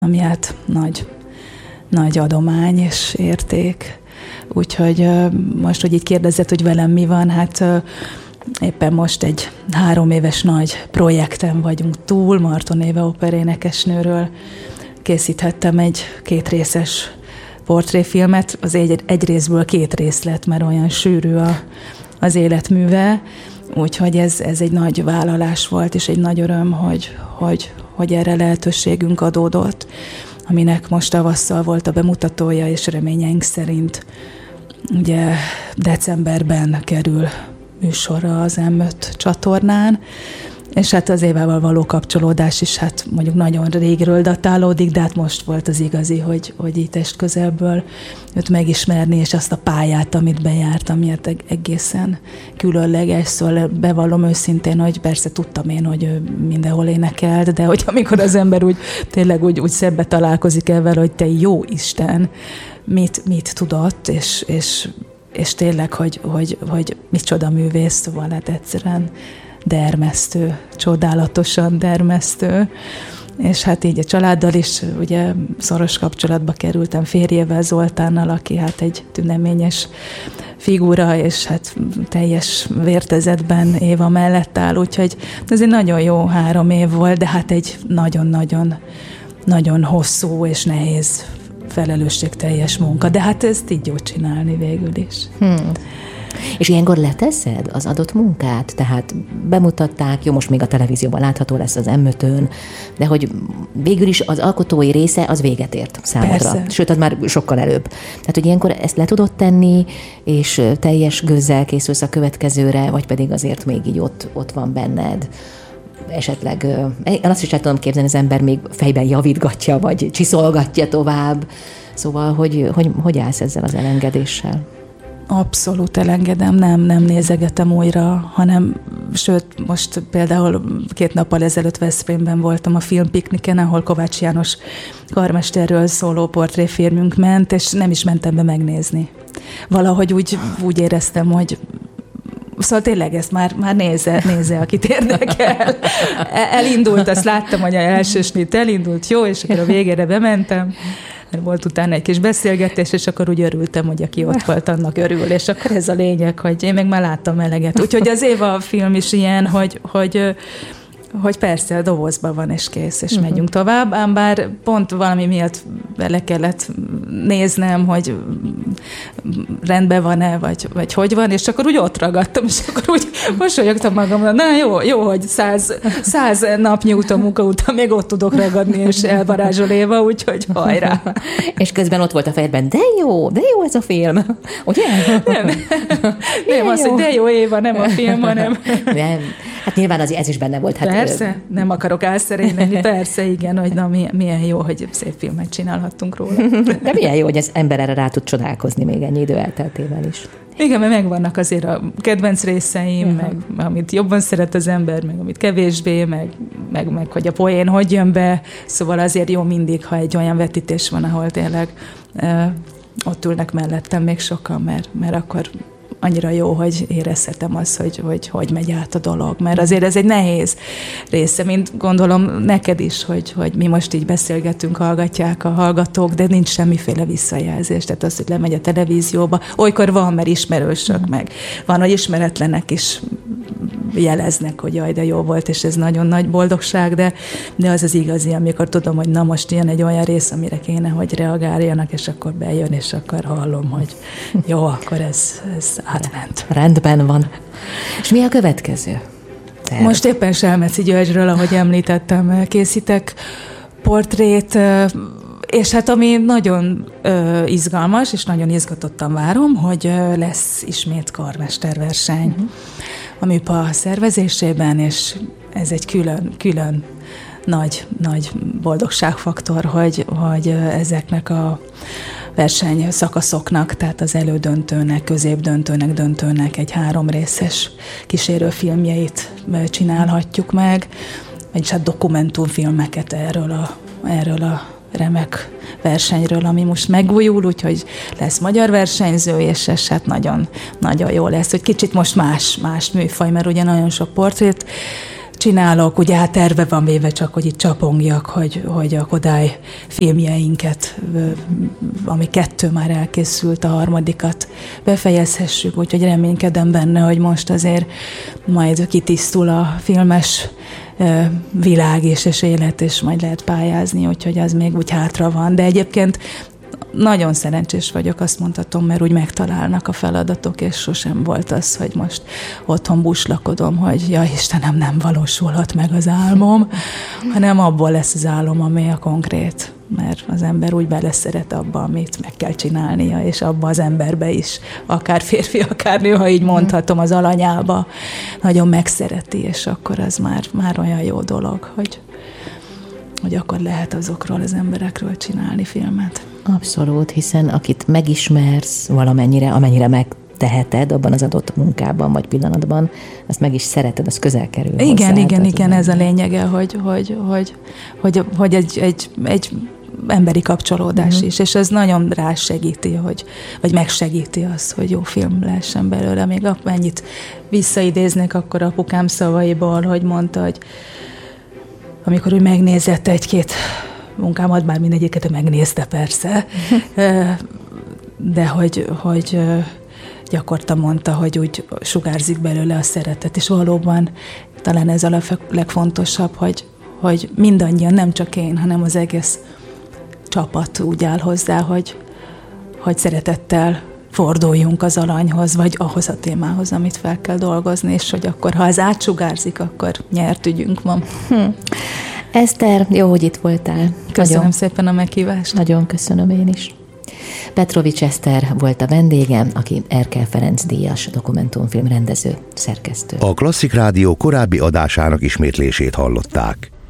ami hát nagy adomány és érték. Úgyhogy most, hogy így kérdezett, hogy velem mi van, hát éppen most egy 3 éves nagy projekten vagyunk túl, Marton Éva operénekesnőről. Készíthettem egy 2 részes portréfilmet, az egy részből 2 rész lett, mert olyan sűrű az életműve, úgyhogy ez egy nagy vállalás volt, és egy nagy öröm, hogy erre lehetőségünk adódott, aminek most tavasszal volt a bemutatója, és reményeink szerint ugye decemberben kerül műsorra az M5 csatornán, és hát az Évával való kapcsolódás is hát mondjuk nagyon régről datálódik, de hát most volt az igazi, hogy így testközelből őt megismerni, és azt a pályát, amit bejárt, ami hát egészen különleges, szóval bevallom őszintén, hogy persze tudtam én, hogy ő mindenhol énekelt, de hogy amikor az ember tényleg úgy szebbe találkozik ezzel, hogy te jó Isten, mit tudott, és tényleg, hogy micsoda művész, szóval hát egyszerűen dermesztő, csodálatosan dermesztő, és hát így a családdal is ugye szoros kapcsolatba kerültem férjével, Zoltánnal, aki hát egy tüneményes figura, és hát teljes vértezetben Éva mellett áll, úgyhogy ez egy nagyon jó 3 év volt, de hát egy nagyon hosszú és nehéz felelősségteljes munka, de hát ezt így jó csinálni végül is. És ilyenkor leteszed az adott munkát? Tehát bemutatták, jó, most még a televízióban látható lesz az M5-ön, de hogy végül is az alkotói része az véget ért számodra. Persze. Sőt, az már sokkal előbb. Tehát, hogy ilyenkor ezt le tudod tenni, és teljes gőzzel készülsz a következőre, vagy pedig azért még így ott van benned? Esetleg, azt is el tudom képzelni, az ember még fejben javítgatja, vagy csiszolgatja tovább. Szóval, hogy állsz ezzel az elengedéssel? Abszolút elengedem, nem nézegetem újra, hanem, sőt, most például 2 nappal ezelőtt Veszprémben voltam a filmpikniken, ahol Kovács János karmesterről szóló portréfilmünk ment, és nem is mentem be megnézni. Valahogy úgy éreztem, hogy szóval tényleg ezt már nézze, akit érdekel. Elindult, azt láttam, hogy a első snit elindult, jó, és akkor a végére bementem. Volt utána egy kis beszélgetés, és akkor úgy örültem, hogy aki ott volt, annak örül. És akkor ez a lényeg, hogy én meg már láttam eleget. Úgyhogy az Éva film is ilyen, hogy persze a dobozban van, és kész, és megyünk tovább. Ám bár pont valami miatt le kellett néznem, hogy rendben van-e, vagy hogy van, és akkor úgy ott ragadtam, és akkor úgy mosolyogtam magamra, na jó, hogy 100 napnyi munka után még ott tudok ragadni, és elvarázsol Éva, úgyhogy hajrá. És közben ott volt a fejedben, de jó ez a film, ugye? Nem az, hogy de jó Éva, nem a film, hanem... Nem. Hát nyilván ez is benne volt. Hát persze, nem akarok álszerényelni, persze, igen, hogy na milyen jó, hogy szép filmet csinálhattunk róla. De milyen jó, hogy az ember erre rá tud csodálkozni még ennyi idő elteltével is. Igen, mert megvannak azért a kedvenc részeim, meg amit jobban szeret az ember, meg amit kevésbé, meg hogy a poén hogy jön be, szóval azért jó mindig, ha egy olyan vetítés van, ahol tényleg ott ülnek mellettem még sokan, mert akkor annyira jó, hogy érezhetem azt, hogy megy át a dolog. Mert azért ez egy nehéz része, mint gondolom neked is, hogy mi most így beszélgetünk, hallgatják a hallgatók, de nincs semmiféle visszajelzés. Tehát az, hogy lemegy a televízióba, olykor van, mert ismerősök meg. Van, hogy ismeretlenek is jeleznek, hogy jaj, de jó volt, és ez nagyon nagy boldogság, de az az igazi, amikor tudom, hogy na most jön egy olyan rész, amire kéne, hogy reagáljanak, és akkor bejön, és akkor hallom, hogy jó, akkor ez átment. Rendben van. És mi a következő? Most éppen Selmeci Györgyről, ahogy említettem, készítek portrét, és hát ami nagyon izgalmas, és nagyon izgatottan várom, hogy lesz ismét karmesterverseny a műpa szervezésében, és ez egy külön nagy boldogságfaktor, hogy ezeknek a verseny szakaszoknak, tehát az elődöntőnek, középdöntőnek, döntőnek egy 3 részes kísérőfilmjeit csinálhatjuk meg, vagyis hát dokumentumfilmeket erről a remek versenyről, ami most megújul, úgyhogy lesz magyar versenyző, és ez hát nagyon, nagyon jó lesz, hogy kicsit most más műfaj, mert ugye nagyon sok portrét csinálok, ugye hát terve van véve, csak hogy itt csapongjak, hogy a Kodály filmjeinket, ami 2 már elkészült, a 3-at befejezhessük, úgyhogy reménykedem benne, hogy most azért majd kitisztul a filmes világ és élet, és majd lehet pályázni, úgyhogy az még úgy hátra van. De egyébként nagyon szerencsés vagyok, azt mondhatom, mert úgy megtalálnak a feladatok, és sosem volt az, hogy most otthon buslakodom, hogy ja Istenem, nem valósulhat meg az álmom, hanem abból lesz az álom, ami a konkrét. Mert az ember úgy beleszeret abba, amit meg kell csinálnia, és abba az emberbe is, akár férfi, akár nő, ha így mondhatom, az alanyába nagyon megszereti, és akkor az már olyan jó dolog, hogy akkor lehet azokról az emberekről csinálni filmet. Abszolút, hiszen akit megismersz valamennyire, amennyire megteheted abban az adott munkában vagy pillanatban, azt meg is szereted, az közel kerül hozzá. Igen, ez a lényege, hogy egy emberi kapcsolódás is, és ez nagyon rásegíti, vagy megsegíti azt, hogy jó film lehessen belőle. Még mennyit visszaidéznék akkor apukám szavaiból, hogy mondta, hogy amikor úgy megnézett 1-2 munkámat, bár mindegyiket megnézte persze, de hogy gyakorta mondta, hogy úgy sugárzik belőle a szeretet, és valóban talán ez a legfontosabb, hogy mindannyian, nem csak én, hanem az egész csapat úgy áll hozzá, hogy szeretettel forduljunk az alanyhoz, vagy ahhoz a témához, amit fel kell dolgozni, és hogy akkor, ha ez átsugárzik, akkor nyert ügyünk van. Eszter, jó, hogy itt voltál. Köszönöm szépen a meghívást. Nagyon köszönöm én is. Petrovics Eszter volt a vendégem, aki Erkel Ferenc díjas dokumentumfilm rendező, szerkesztő. A Klasszik Rádió korábbi adásának ismétlését hallották.